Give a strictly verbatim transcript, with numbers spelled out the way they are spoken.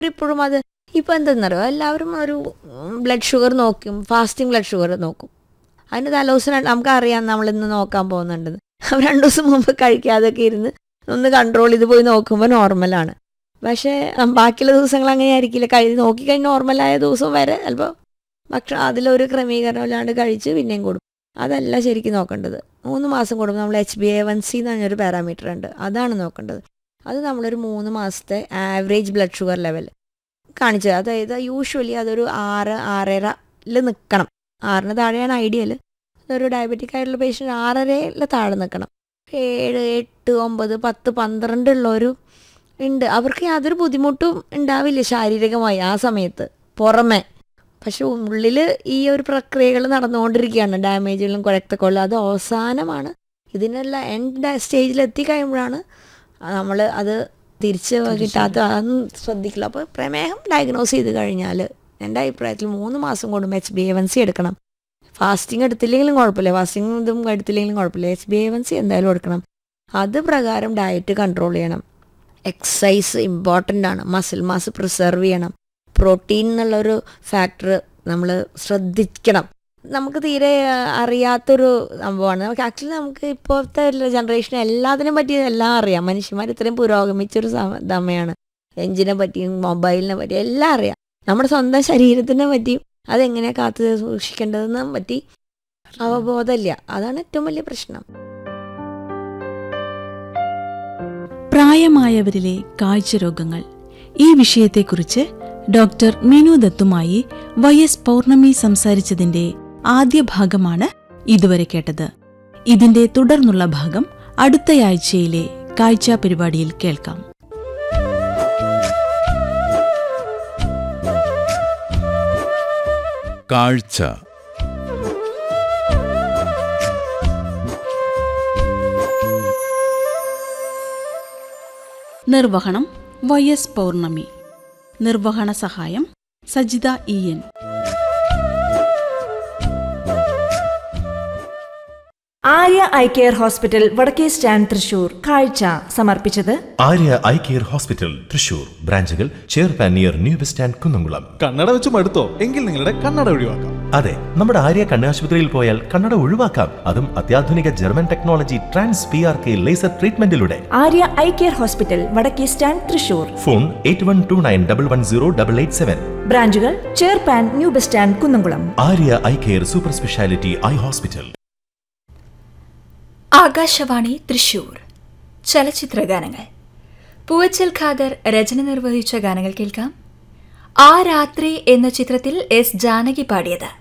ഇപ്പോഴും അത് ഇപ്പോൾ എന്തെന്നറിയോ, എല്ലാവരും ഒരു ബ്ലഡ് ഷുഗർ നോക്കും, ഫാസ്റ്റിംഗ് ബ്ലഡ് ഷുഗർ നോക്കും. അതിന് തലേദിവസം നമുക്കറിയാം നമ്മളിന്ന് നോക്കാൻ പോകുന്നുണ്ടെന്ന്. രണ്ട് ദിവസം മുമ്പ് കഴിക്കാതൊക്കെ ഇരുന്ന് ഒന്ന് കൺട്രോൾ ചെയ്ത് പോയി നോക്കുമ്പോൾ നോർമലാണ്. പക്ഷേ ബാക്കിയുള്ള ദിവസങ്ങൾ അങ്ങനെ ആയിരിക്കില്ല. കഴി നോക്കിക്കഴിഞ്ഞ് നോർമലായ ദിവസം വരെ ചിലപ്പോൾ ഭക്ഷണം അതിലൊരു ക്രമീകരണം ഇല്ലാണ്ട് കഴിച്ച് പിന്നെയും കൂടും. അതല്ല ശരിക്കും നോക്കേണ്ടത്. മൂന്ന് മാസം കൂടുമ്പോൾ നമ്മൾ H B A one C എന്ന് പറഞ്ഞൊരു പാരാമീറ്റർ ഉണ്ട്, അതാണ് നോക്കേണ്ടത്. അത് നമ്മളൊരു മൂന്ന് മാസത്തെ ആവറേജ് ബ്ലഡ് ഷുഗർ ലെവൽ കാണിച്ചത്. അതായത് യൂഷ്വലി അതൊരു ആറ് ആറരയിൽ നിൽക്കണം. ആറിന് താഴെയാണ് ഐഡിയൽ. അതൊരു ഡയബറ്റിക് ആയിട്ടുള്ള പേഷ്യൻ്റ് ആറരയിൽ താഴെ നിൽക്കണം. ഏഴ് എട്ട് ഒമ്പത് പത്ത് പന്ത്രണ്ട് ഉള്ളവർ ഉണ്ട്. അവർക്ക് യാതൊരു ബുദ്ധിമുട്ടും ഉണ്ടാവില്ല ശാരീരികമായി ആ സമയത്ത് പുറമെ. പക്ഷെ ഉള്ളിൽ ഈ ഒരു പ്രക്രിയകൾ നടന്നുകൊണ്ടിരിക്കുകയാണ്, ഡാമേജുകളും രക്തക്കൊള്ളും. അത് അവസാനമാണ്. ഇതിനെല്ലാം എൻഡ് സ്റ്റേജിൽ എത്തിക്കഴിയുമ്പോഴാണ് നമ്മൾ അത് തിരിച്ച് കിട്ടാത്ത അതൊന്നും ശ്രദ്ധിക്കില്ല. അപ്പോൾ പ്രമേഹം ഡയഗ്നോസ് ചെയ്ത് കഴിഞ്ഞാൽ എൻ്റെ അഭിപ്രായത്തിൽ മൂന്ന് മാസം കൂടുമ്പോൾ H B A one C എടുക്കണം. ഫാസ്റ്റിംഗ് എടുത്തില്ലെങ്കിലും കുഴപ്പമില്ല, ഫാസ്റ്റിംഗ് ഇതും എടുത്തില്ലെങ്കിലും കുഴപ്പമില്ല. H B A one C എന്തായാലും എടുക്കണം. അത് പ്രകാരം ഡയറ്റ് കൺട്രോൾ ചെയ്യണം. എക്സസൈസ് ഇമ്പോർട്ടൻ്റ് ആണ്. മസിൽ മാസ് പ്രിസർവ് ചെയ്യണം. പ്രോട്ടീൻ എന്നുള്ളൊരു ഫാക്ടർ നമ്മൾ ശ്രദ്ധിക്കണം. നമുക്ക് തീരെ അറിയാത്തൊരു സംഭവമാണ്. നമുക്ക് ആക്ച്വലി നമുക്ക് ഇപ്പോഴത്തെ ജനറേഷൻ എല്ലാത്തിനും പറ്റി എല്ലാം അറിയാം. മനുഷ്യന്മാർ ഇത്രയും പുരോഗമിച്ചൊരു സമയമാണ്. എഞ്ചിനെ പറ്റിയും മൊബൈലിനെ പറ്റിയും എല്ലാം അറിയാം. നമ്മുടെ സ്വന്തം ശരീരത്തിനെ പറ്റിയും അതെങ്ങനെയാണ് കാത്തു സൂക്ഷിക്കേണ്ടതെന്നും പറ്റി അവബോധമില്ല. അതാണ് ഏറ്റവും വലിയ പ്രശ്നം. പ്രായമായവരിലെ കാഴ്ചരോഗങ്ങൾ, ഈ വിഷയത്തെക്കുറിച്ച് ഡോക്ടർ മിനു ദത്തുമായി വൈ എസ് പൗർണമി സംസാരിച്ചതിന്റെ ആദ്യ ഭാഗമാണ് ഇതുവരെ കേട്ടത്. ഇതിന്റെ തുടർന്നുള്ള ഭാഗം അടുത്തയാഴ്ചയിലെ കാഴ്ച പരിപാടിയിൽ കേൾക്കാം. കാഴ്ച നിർവഹണം വൈ എസ് പൗർണമി. നിർവഹണ സഹായം Sajitha E N. Arya eye care hospital വടക്കേ സ്റ്റാൻഡ് തൃശൂർ കാഴ്ച സമർപ്പിച്ചത് Arya eye care hospital Thrissur. ബ്രാഞ്ചുകൾ ചെയർപാൻ near new bus stand Kunnamkulam. കണ്ണട വെച്ച് മടുത്തോ? എങ്കിൽ നിങ്ങളുടെ കണ്ണട ഒഴിവാക്കാം. അതെ, നമ്മുടെ ആര്യ കണ്ണാശുപത്രിയിൽ പോയാൽ കണ്ണട ഒഴിവാക്കാം. അതും അത്യാധുനിക German technology trans P R K laser ട്രീറ്റ്മെന്റിലൂടെ. Arya eye care hospital വടക്കേ stand Thrissur. Phone eight one two nine double one zero double eight seven. ബ്രാഞ്ചുകൾ ചെയർപാൻ new bus stand Kunnamkulam. Arya eye care super speciality eye hospital. Akashvani Thrissur. ചലച്ചിത്രഗാനങ്ങൾ. പൂവച്ചൽ ഖാദർ രചന നിർവഹിച്ച ഗാനങ്ങൾ കേൾക്കാം. ആ രാത്രി എന്ന ചിത്രത്തിൽ എസ് ജാനകി പാടിയത്.